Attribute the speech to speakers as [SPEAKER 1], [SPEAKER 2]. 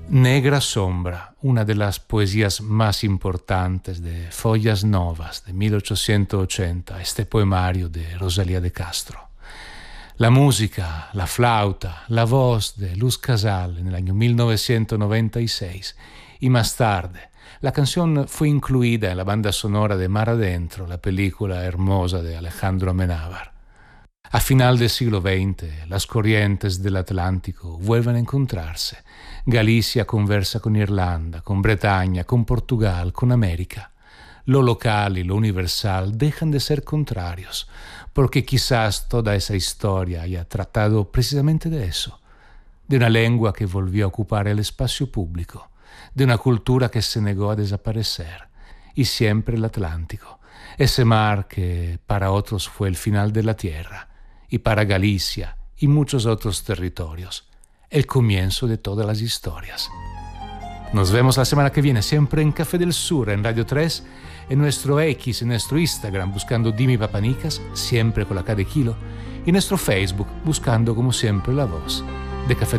[SPEAKER 1] Negra Sombra, una de las poesías más importantes de Follas Novas de 1880, este poemario de Rosalía de Castro. La música, la flauta, la voz de Luz Casal en el año 1996 y más tarde la canción fue incluida en la banda sonora de Mar Adentro, la película hermosa de Alejandro Amenábar. A final del siglo XX, las corrientes del Atlántico vuelven a encontrarse. Galicia conversa con Irlanda, con Bretaña, con Portugal, con América. Lo local y lo universal dejan de ser contrarios, porque quizás toda esa historia haya tratado precisamente de eso, de una lengua que volvió a ocupar el espacio público, de una cultura que se negó a desaparecer, y siempre el Atlántico, ese mar que para otros fue el final de la tierra, y para Galicia y muchos otros territorios, el comienzo de todas las historias. Nos vemos la semana que viene, siempre en Café del Sur, en Radio 3, en nuestro X, en nuestro Instagram, buscando Dimi Papanicas, siempre con la K de kilo, y en nuestro Facebook, buscando como siempre la voz de Café